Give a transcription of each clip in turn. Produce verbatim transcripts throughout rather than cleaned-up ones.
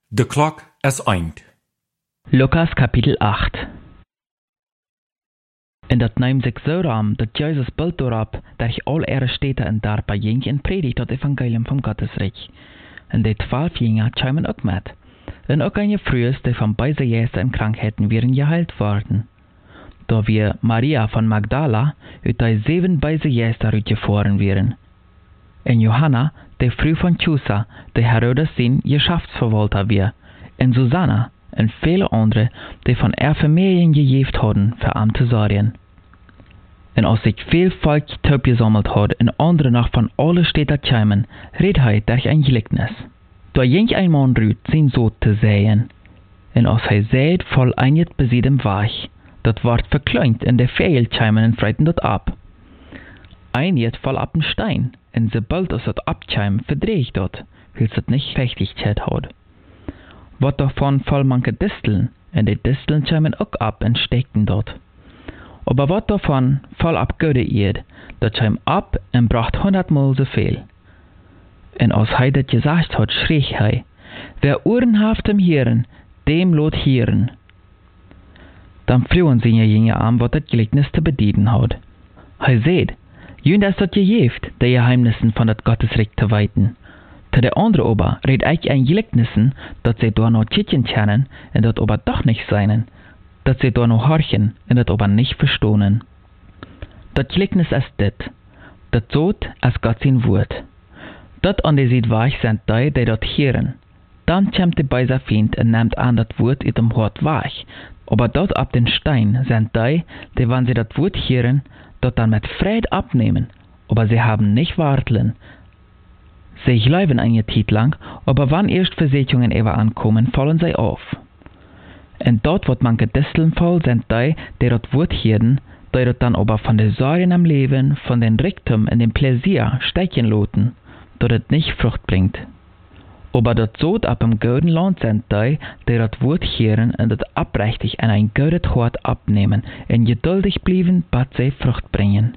De klok is eind. Lukas Kapitel acht. En dat neemt zich zo ram dat Jezus bult daarop dat hij al ihre Städte en Dorpe ging en predigt het evangelium van Gottesreich. En die twaalf jingen chimen ook met. En ook aan je vroegs die van beide Jesten en krankheden werden geheilt worden. Da wir Maria von Magdala uit die zeven beide Jesten uitgefahren werden. En Johanna, die Frau von Chusa, die Herodes zijn geschäftsverwalter weer. En Susanna, en viele andere, die von er Familien gejeft hadden, für am te sorgen. En als sich viel Volk taub gesammelt had, en andere noch von alle Städten kämen, red hij durch ein Gleichnis. Da ging ein Mann rüt, sein Sohn zu sehen. En als hij seht, voll einget besiedem Weich, dat ward verkleint, en de Vögel kämen en freiten dat ab. Einget voll ab den Stein, en sobald es dat abkäm, verdreht dat, weil es dat nicht Festigkeit hat. Wat davon voll manche Disteln, en die Disteln kämen auch ab en steckten dort. Aber wat davon voll ab gute Erd, dat käm ab en bracht hundertmal so viel. En als hij dat gesagt hat, schrie hij, wer Ohren haft im Hören, dem lot hören. Dann frühen sie jene an, wat dat Gleichnis zu bedienen hat. Hij seht, jün das dat gejeft, die Geheimnissen von dat Gottesreich zu weiten. Te de andere ober red ich ein Gleichnissen, dat sie da noch tschitchen kennen, en dat ober doch nicht seinen, dat sie da noch horchen, en dat ober nicht verstohnen. Dat Gleichnis ist dit, dat zot als Gott sein Wort. Dat an die Seed weich sind die, die dat hören. Dann kämmt die beiser Feind en nimmt an dat Wort in dem Hort weich, aber dort ab den Stein sind die, die wenn sie dat Wort hören, dat dann mit Fried abnehmen, aber sie haben nicht warteln. Sie glauben eine Zeit lang, aber wann erst Versicherungen ever ankommen, fallen sie auf. Und dort, wo manche Disteln voll sind die, die dort Wort hören, die dort dann aber von den Sorgen am Leben, von den Reichtum und dem Pläsier steigen loten, dort es nicht Frucht bringt. Aber dort so ab im guten Land sind die, die dort Wort hören und dort abrechtig an ein gutes Hort abnehmen und geduldig blieben, bis sie Frucht bringen.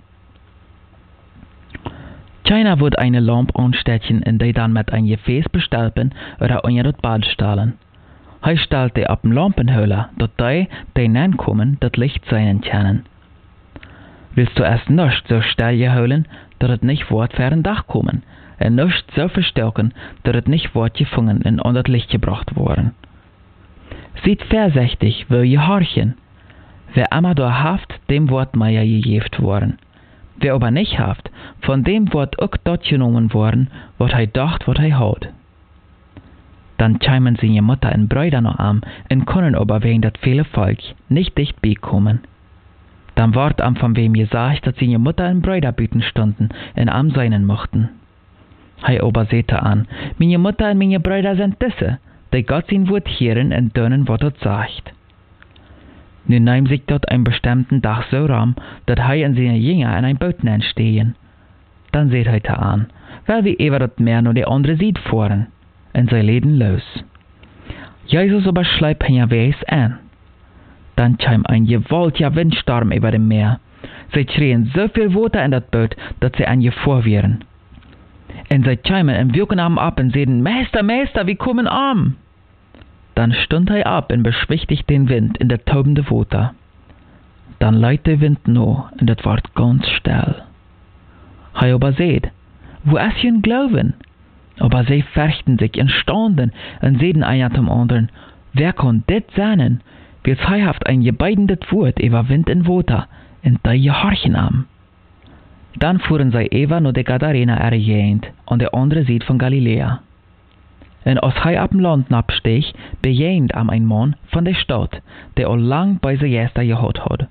Keiner wird eine Lampe anstecken und die dann mit einem Gefäß bestalpen oder unter das Bad stellen. Er stellt die ab dem Lampenhöhler, dat die, die hineinkommen, das Licht sein können. Willst du erst nicht so steil geholen, dass es nicht wird für ein Dach kommen, und nicht so verstärken, dass es nicht wird gefangen und unter das Licht gebracht worden. Seid vorsichtig, wo ihr horchen. Wer immer da haft, dem wird mehr gegeben worden. Wer aber nicht haft, von dem wird auch dort genommen worden, was er dacht, was er hat. Dann kämen seine Mutter und Brüder noch an und können aber wegen dat viele Volk nicht dicht beikommen. Dann ward am von wem gesagt, dass seine Mutter und Brüder büten stunden und am seinen mochten. Er aber sehte an, meine Mutter und meine Brüder sind diese, die Gott sein Wort hören und dönen, was er sagt. Nun nahm sich dort einen bestimmten Tag so ram, dass er und seine Jünger an ein Boot stehen. Dann seht er an, weil wie ever dat Meer nur die andere Seite fahren, und sie leden los. Jesus aber schleibt ihn Weis an. Dann kam ein gewaltiger Windsturm über dem Meer. Sie schrien so viel Wasser in das Boot, dass sie an ihr vor wären. Und sie kamen und wirken am ab und sagten, Meister, Meister, wir kommen am. Dann stund er ab und beschwichtigt den Wind in der taubende Wasser. Dann leiht der Wind noch und es ward ganz still. Er aber seht, wo ist ihr Glauben? Aber sie fürchten sich und staunen und sehen einer zum anderen, wer kann das sein? Wie es haft ein gebeidendes Wort über Wind und Wasser, und da gehorchen am. Dann fuhren sie über nur die Gadarena ergehend, und der andere Seite von Galiläa. Und als er ab dem Land abstieg, bejehend am ein Mann von der Stadt, der all lang bei sich Gäste gehabt hat.